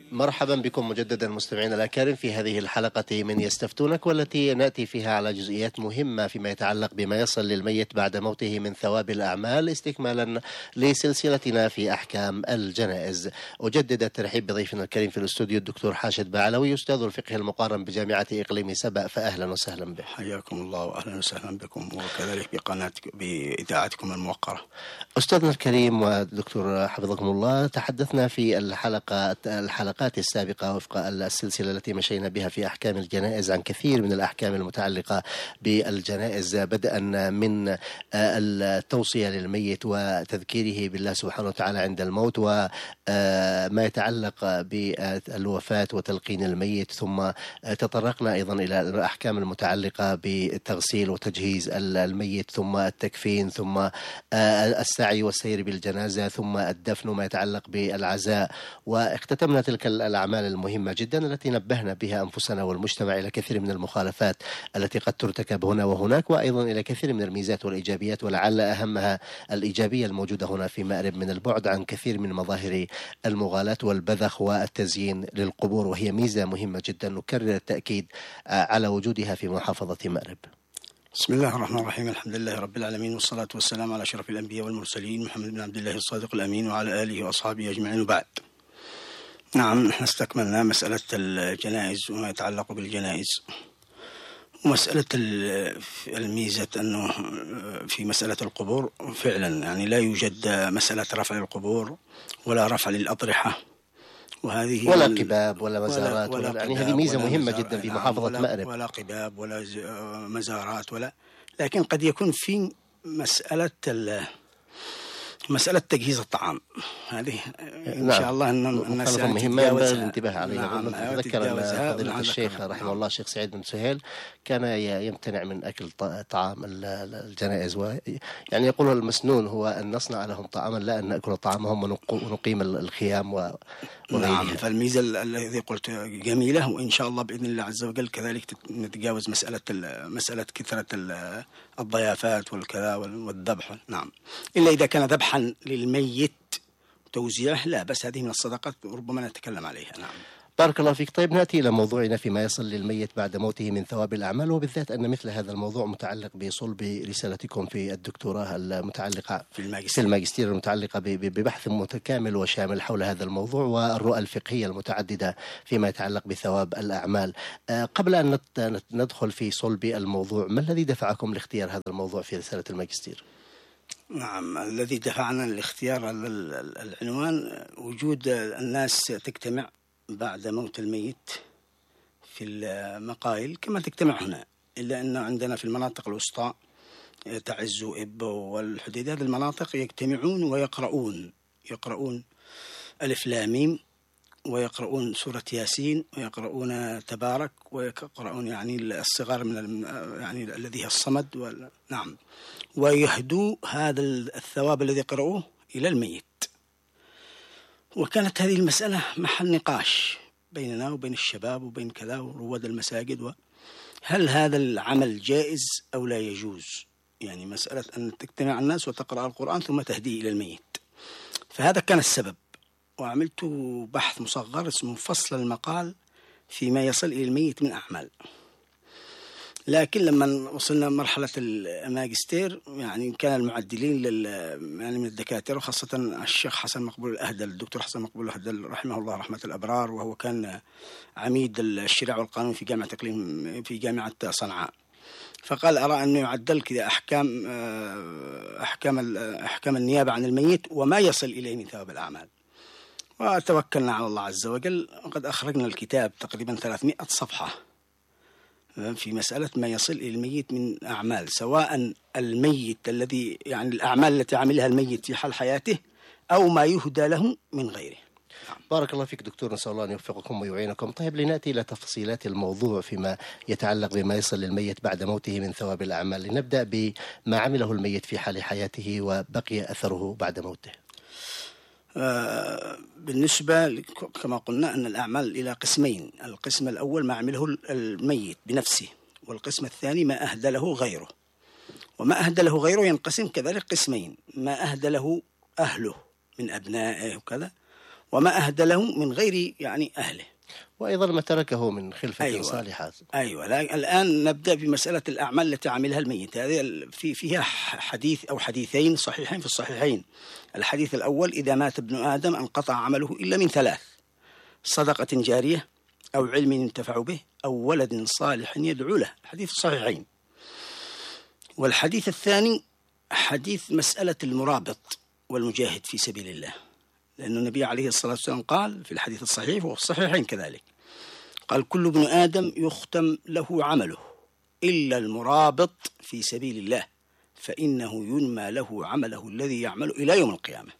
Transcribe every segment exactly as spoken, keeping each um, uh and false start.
مرحبا بكم مجددا مستمعينا الأكارم في هذه الحلقة من يستفتونك، والتي نأتي فيها على جزئيات مهمة فيما يتعلق بما يصل للميت بعد موته من ثواب الأعمال، استكمالا لسلسلتنا في أحكام الجنائز. أجدد الترحيب بضيفنا الكريم في الاستوديو الدكتور حاشد بعلوي، أستاذ الفقه المقارن بجامعة إقليم سبأ، فأهلا وسهلا به. حياكم الله وأهلا وسهلا بكم، وكذلك بقناتكم بإذاعتكم الموقرة. أستاذنا الكريم ودكتور حفظكم الله، تحدثنا في الحلقة الحلقات السابقة وفق السلسلة التي مشينا بها في أحكام الجنائز عن كثير من الأحكام المتعلقة بالجنائز، بدءا من التوصية للميت وتذكيره بالله سبحانه وتعالى عند الموت، وما يتعلق بالوفاة وتلقين الميت، ثم تطرقنا أيضا إلى الأحكام المتعلقة بالتغسيل وتجهيز الميت، ثم التكفين، ثم السعي والسير بالجنازة، ثم الدفن وما يتعلق بالعزاء، واختتمنا تلك الأعمال المهمة جدا التي نبهنا بها أنفسنا والمجتمع إلى كثير من المخالفات التي قد ترتكب هنا وهناك، وأيضا إلى كثير من الميزات والإيجابيات، ولعل أهمها الإيجابية الموجودة هنا في مأرب من البعد عن كثير من مظاهر المغالاة والبذخ والتزيين للقبور، وهي ميزة مهمة جدا نكرر التأكيد على وجودها في محافظة مأرب. بسم الله الرحمن الرحيم، الحمد لله رب العالمين، والصلاة والسلام على أشرف الأنبياء والمرسلين محمد بن عبد الله الصادق الأمين وعلى آله وأصحابه أجمعين، وبعد. نعم، نحن استكملنا مسألة الجنائز وما يتعلق بالجنائز، ومسألة الميزة أنه في مسألة القبور فعلا يعني لا يوجد مسألة رفع القبور ولا رفع للأضرحة، وهذه ولا قباب ولا مزارات ولا, ولا يعني هذه ميزة مهمة جدا في محافظة ولا مأرب، ولا قباب ولا مزارات ولا، لكن قد يكون في مسألة مسألة تجهيز الطعام، هذه إن نعم. شاء الله أن الناس مهمة ينبغي الانتباه عليها. نعم. أتذكر أن فضيلة الشيخ رحمه نعم. الله الشيخ سعيد بن سهيل كان يمتنع من أكل طعام الجنائز، يعني يقول المسنون هو أن نصنع لهم طعاما لا أن نأكل طعامهم ونقيم الخيام و... نعم. فالميزة الذي قلت جميلة، وإن شاء الله بإذن الله عز وجل كذلك نتجاوز مسألة مسألة كثرة الضيافات والكذا والذبح. نعم، إلا إذا كان ذبحا للميت توزيعه لا بس، هذه من الصدقات ربما نتكلم عليها. نعم، بارك الله فيك. طيب نأتي إلى موضوعنا فيما يصل للميت بعد موته من ثواب الأعمال، وبالذات أن مثل هذا الموضوع متعلق بصلب رسالتكم في الدكتوراه المتعلقة في الماجستير, في الماجستير المتعلقة ببحث متكامل وشامل حول هذا الموضوع والرؤى الفقهية المتعددة فيما يتعلق بثواب الأعمال. قبل أن ندخل في صلب الموضوع، ما الذي دفعكم لاختيار هذا الموضوع في رسالة الماجستير؟ نعم، الذي دفعنا لاختيار العنوان وجود الناس تجتمع بعد موت الميت في المقايل كما تجتمع هنا، إلا أن عندنا في المناطق الوسطى تعز وإب والحديد، هذه المناطق يجتمعون ويقرؤون يقرؤون ألف لام ميم، ويقرؤون سورة ياسين، ويقرؤون تبارك، ويقرؤون يعني الصغار من يعني الذي هي الصمد وال... نعم، ويهدوا هذا الثواب الذي قرأوه إلى الميت. وكانت هذه المسألة محل نقاش بيننا وبين الشباب وبين كذا ورواد المساجد، وهل هذا العمل جائز أو لا يجوز؟ يعني مسألة أن تجتمع الناس وتقرأ القرآن ثم تهديه إلى الميت. فهذا كان السبب، وعملت بحث مصغر اسمه فصل المقال فيما يصل إلى الميت من أعمال. لكن لما وصلنا مرحلة الماجستير يعني كان المعدلين لل يعني من الدكاترة، وخاصة الشيخ حسن مقبول الأهدل، الدكتور حسن مقبول الأهدل رحمه الله رحمة الأبرار، وهو كان عميد الشريعة والقانون في جامعة إقليم في جامعة صنعاء، فقال أرى أن يعدل كذا أحكام أحكام أحكام النيابة عن الميت وما يصل إليه من ثواب الأعمال. وتوكلنا على الله عز وجل، وقد أخرجنا الكتاب تقريبا ثلاثمائة صفحة في مسألة ما يصل إلى الميت من أعمال، سواء الميت الذي يعني الأعمال التي عملها الميت في حال حياته أو ما يهدى له من غيره. بارك الله فيك دكتور، نسأل الله أن يوفقكم ويعينكم. طيب لنأتي إلى تفصيلات الموضوع فيما يتعلق بما يصل للميت بعد موته من ثواب الأعمال. لنبدأ بما عمله الميت في حال حياته وبقي أثره بعد موته. آه بالنسبة كما قلنا أن الأعمال إلى قسمين، القسم الأول ما عمله الميت بنفسه، والقسم الثاني ما أهدى له غيره. وما أهدى له غيره ينقسم كذلك قسمين، ما أهدى له أهله من أبنائه وكذا، وما أهدى له من غير يعني أهله. وأيضا ما تركه من خلفة أيوة. صالحة. أيوة. الآن نبدأ بمسألة الأعمال التي عملها الميت. هذه في فيها حديث أو حديثين صحيحين في الصحيحين. الحديث الأول: إذا مات ابن آدم انقطع عمله إلا من ثلاث: صدقة جارية، أو علم ينتفع به، أو ولد صالح يدعو له. حديث الصحيحين. والحديث الثاني حديث مسألة المرابط والمجاهد في سبيل الله، لأن النبي عليه الصلاة والسلام قال في الحديث الصحيح وفي الصحيحين كذلك، قال: كل ابن آدم يختم له عمله إلا المرابط في سبيل الله، فإنه ينمى له عمله الذي يعمل إلى يوم القيامة.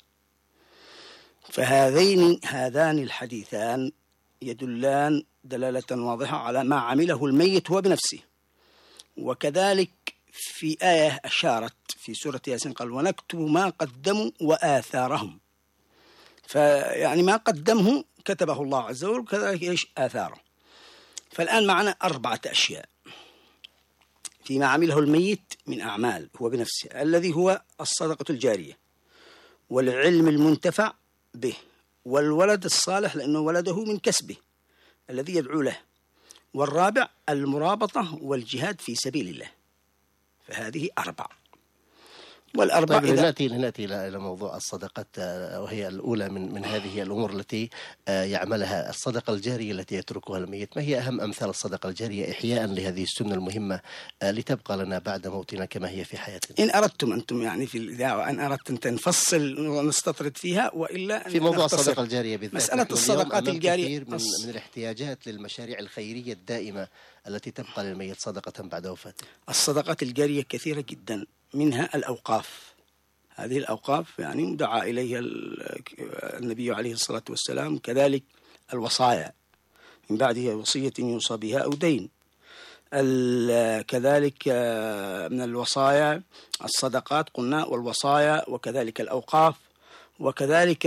فهذين هذان الحديثان يدلان دلالة واضحة على ما عمله الميت هو بنفسه. وكذلك في آية أشارت في سورة ياسين قال: ونكتب ما قدموا وآثارهم. فيعني ما قدمه كتبه الله عز وجل، وكذلك إيش آثاره. فالآن معنا أربعة أشياء فيما عمله الميت من أعمال هو بنفسه، الذي هو الصدقة الجارية، والعلم المنتفع به، والولد الصالح لأنه ولده من كسبه الذي يدعو له، والرابع المرابطة والجهاد في سبيل الله. فهذه أربع. والأربع طيب إذا نأتي نأتي إلى موضوع الصدقات، وهي الأولى من من هذه الأمور التي يعملها. الصدقة الجارية التي يتركها الميت، ما هي أهم أمثال الصدقة الجارية إحياء لهذه السنة المهمة لتبقى لنا بعد موتنا كما هي في حياتنا؟ إن أردتم أنتم يعني في الإذاعة أن أردتم تنفصل ونستطرد فيها، وإلا في موضوع الصدقة الجارية بالذات. مسألة الصدقات الجارية من, من الاحتياجات للمشاريع الخيرية الدائمة التي تبقى للميت صدقة بعد وفاته. الصدقات الجارية كثيرة جدا، منها الأوقاف. هذه الأوقاف يعني دعا إليها النبي عليه الصلاة والسلام. كذلك الوصايا من بعدها وصية يوصى بها أو دين. كذلك من الوصايا الصدقات قلنا، والوصايا، وكذلك الأوقاف، وكذلك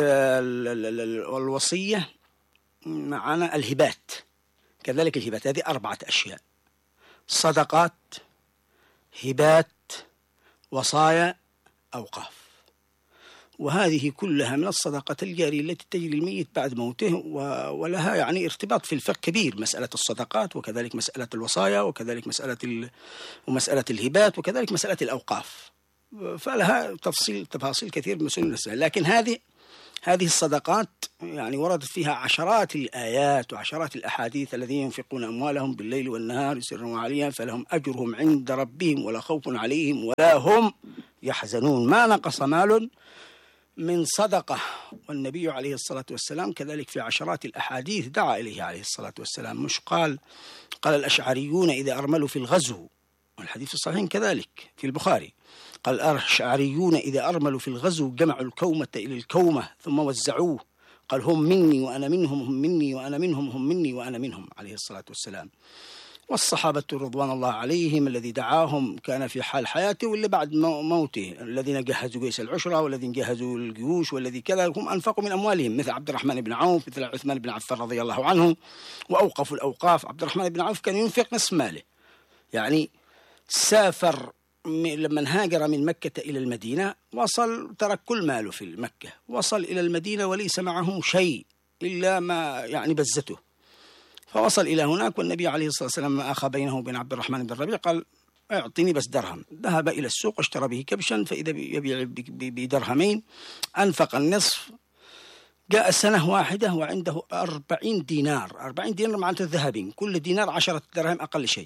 الوصية معنا الهبات. كذلك الهبات. هذه أربعة أشياء: صدقات، هبات، وصايا، أوقاف. وهذه كلها من الصدقة الجارية التي تجري الميت بعد موته، ولها يعني ارتباط في الفقه كبير، مسألة الصدقات، وكذلك مسألة الوصايا، وكذلك مسألة ال... ومسألة الهبات، وكذلك مسألة الأوقاف. فلها تفصيل تفاصيل كثير من سنة الإسلام. لكن هذه هذه الصدقات يعني وردت فيها عشرات الآيات وعشرات الأحاديث: الذين ينفقون أموالهم بالليل والنهار سرا وعليا فلهم أجرهم عند ربهم ولا خوف عليهم ولا هم يحزنون، ما نقص مال من صدقة. والنبي عليه الصلاة والسلام كذلك في عشرات الأحاديث دعا إليه عليه الصلاة والسلام. مش قال قال الأشعريون إذا أرملوا في الغزو، والحديث الصحيح كذلك في البخاري، قال الأشعريون إذا أرملوا في الغزو جمعوا الكومة إلى الكومة ثم وزعوه، قال هم مني وأنا منهم، هم مني وأنا منهم، هم مني وأنا منهم عليه الصلاة والسلام. والصحابة رضوان الله عليهم الذي دعاهم كان في حال حياته واللي بعد موته، الذين جهزوا جيش العشرة والذين جهزوا الجيوش والذي كذا، هم أنفقوا من أموالهم، مثل عبد الرحمن بن عوف، مثل عثمان بن عفان رضي الله عنه، وأوقفوا الأوقاف. عبد الرحمن بن عوف كان ينفق نصف ماله، يعني سافر لما هاجر من مكة إلى المدينة، وصل ترك كل ماله في مكة، وصل إلى المدينة وليس معه شيء إلا ما يعني بزته، فوصل إلى هناك، والنبي عليه الصلاة والسلام ما أخى بينه وبين عبد الرحمن بن ربيع قال اعطيني بس درهم. ذهب إلى السوق واشترى به كبشا، فإذا يبيع بدرهمين، أنفق النصف. جاء سنة واحدة وعنده أربعين دينار، أربعين دينار معناته الذهبين، كل دينار عشرة دراهم أقل شيء،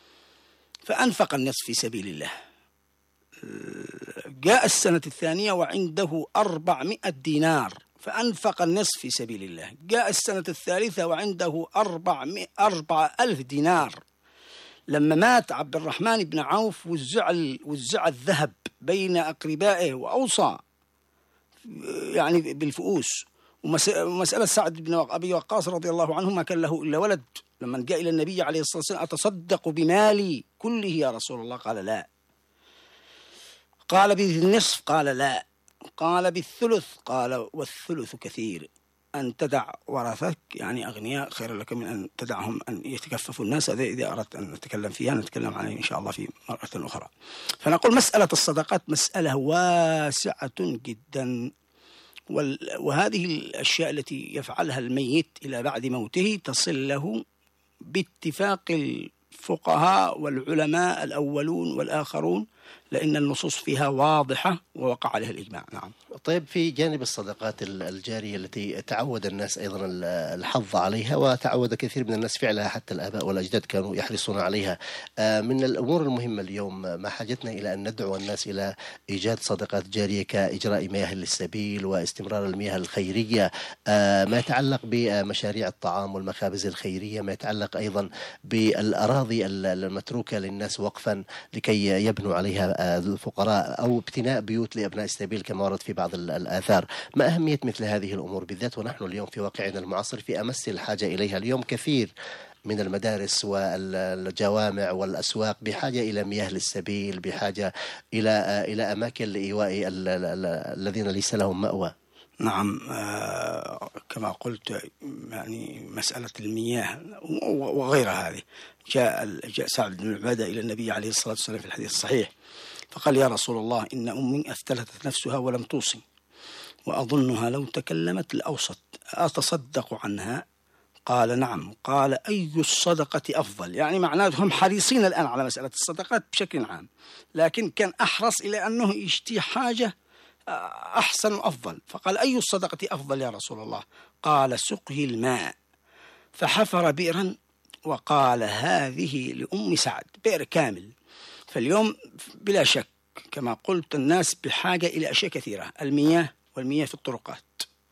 فأنفق النصف في سبيل الله. جاء السنة الثانية وعنده أربعمائة دينار، فأنفق النصف في سبيل الله. جاء السنة الثالثة وعنده أربعمائة أربعة ألف دينار. لما مات عبد الرحمن بن عوف وزع وزع الذهب بين أقربائه، وأوصى يعني بالفؤوس. ومسألة سعد بن أبي وقاص رضي الله عنه ما كان له إلا ولد، لما جاء إلى النبي عليه الصلاة والسلام أتصدق بمالي كله يا رسول الله؟ قال لا. قال بالنصف؟ قال لا. قال بالثلث؟ قال والثلث كثير، أن تدع ورثك يعني أغنياء خير لك من أن تدعهم أن يتكففوا الناس. هذا إذا أردت أن نتكلم فيها نتكلم عنها إن شاء الله في مرة أخرى. فنقول مسألة الصدقات مسألة واسعة جدا، وهذه الأشياء التي يفعلها الميت إلى بعد موته تصل له باتفاق الفقهاء والعلماء الأولون والآخرون، لأن النصوص فيها واضحة ووقع عليها الإجماع. نعم. طيب، في جانب الصدقات الجارية التي تعود الناس أيضا الحظ عليها وتعود كثير من الناس فعلها، حتى الآباء والأجداد كانوا يحرصون عليها، من الأمور المهمة اليوم ما حاجتنا إلى أن ندعو الناس إلى إيجاد صدقات جارية كإجراء مياه للسبيل واستمرار المياه الخيرية، ما يتعلق بمشاريع الطعام والمخابز الخيرية، ما يتعلق أيضا بالأراضي المتروكة للناس وقفا لكي يبنوا عليها الفقراء، أو ابتناء بيوت لأبناء السبيل كما ورد في بعض الآثار. ما أهمية مثل هذه الأمور بالذات ونحن اليوم في واقعنا المعاصر في أمس الحاجة إليها؟ اليوم كثير من المدارس والجوامع والأسواق بحاجة إلى مياه للسبيل، بحاجة إلى إلى أماكن لإيواء الذين ليس لهم مأوى. نعم، آه كما قلت، يعني مسألة المياه وغيرها هذه، جاء جاء سعد بن عبادة إلى النبي عليه الصلاة والسلام في الحديث الصحيح فقال: يا رسول الله، إن أمي أفتلتت نفسها ولم توصي، وأظنها لو تكلمت لأوصت، أتصدق عنها؟ قال: نعم. قال: أي الصدقة أفضل؟ يعني معناه هم حريصين الآن على مسألة الصدقات بشكل عام، لكن كان أحرص إلى أنه يشتي حاجة أحسن وأفضل، فقال: أي الصدقة أفضل يا رسول الله؟ قال: سقي الماء. فحفر بئرا وقال: هذه لأم سعد، بئر كامل. فاليوم بلا شك كما قلت الناس بحاجة إلى أشياء كثيرة، المياه والمياه في الطرقات،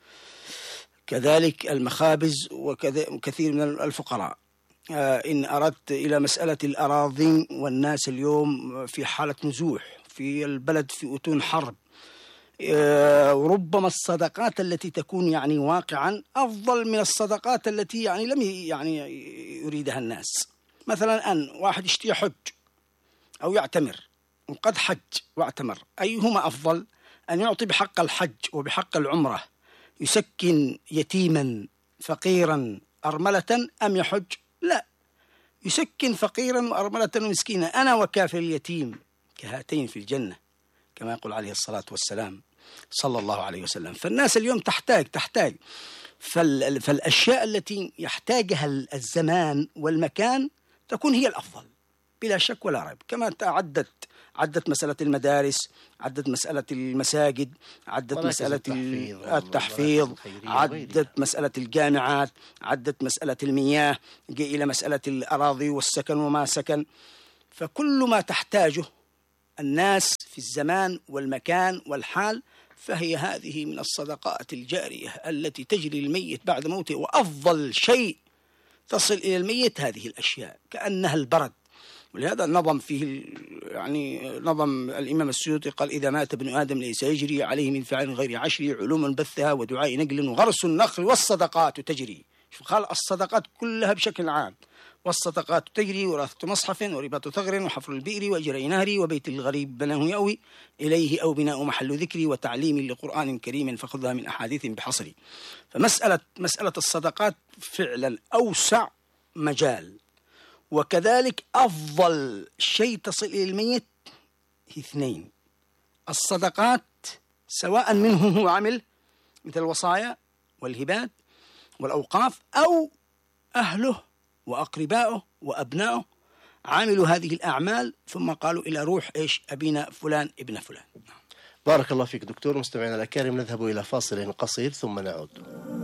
كذلك المخابز وكثير من الفقراء. إن أردت إلى مسألة الأراضي، والناس اليوم في حالة نزوح، في البلد في أتون حرب، وربما الصدقات التي تكون يعني واقعا أفضل من الصدقات التي يعني لم يعني يريدها الناس. مثلا أن واحد يشتري حج أو يعتمر وقد حج واعتمر، أيهما أفضل؟ أن يعطي بحق الحج وبحق العمرة، يسكن يتيما فقيرا أرملة، أم يحج؟ لا، يسكن فقيرا وأرملة ومسكينا، أنا وكافر اليتيم كهاتين في الجنة، كما يقول عليه الصلاة والسلام صلى الله عليه وسلم. فالناس اليوم تحتاج تحتاج فالأشياء التي يحتاجها الزمان والمكان تكون هي الأفضل بلا شك ولا ريب. كما تعدت عدت مسألة المدارس، عدت مسألة المساجد، عدت مسألة التحفيظ, التحفيظ عدت مسألة الجامعات، عدت مسألة المياه، جاء إلى مسألة الأراضي والسكن وما سكن. فكل ما تحتاجه الناس في الزمان والمكان والحال فهي هذه من الصدقات الجارية التي تجري للميت بعد موته. وأفضل شيء تصل إلى الميت هذه الأشياء كأنها البرد. ولهذا النظم فيه يعني نظم الإمام السيوطي قال: إذا مات ابن آدم ليس يجري عليه من فعل غير عشر، علوم بثها ودعاء نقل وغرس النخل والصدقات تجري. قال الصدقات كلها بشكل عام، والصدقات تجري، وراثة مصحف ورباط ثغر وحفر البئر وإجراء نهر وبيت الغريب بناه يأوي إليه أو بناء محل ذكري وتعليم لقرآن كريم فخذها من أحاديث بحصري. فمسألة مسألة الصدقات فعلا أوسع مجال. وكذلك أفضل شيء تصل إلى الميت اثنين: الصدقات سواء منه هو عمل مثل الوصايا والهبات والأوقاف، أو أهله وأقربائه وأبنائه عملوا هذه الأعمال ثم قالوا إلى روح إيش أبينا فلان ابن فلان. بارك الله فيك دكتور. مستمعينا الأكارم، نذهب إلى فاصل قصير ثم نعود.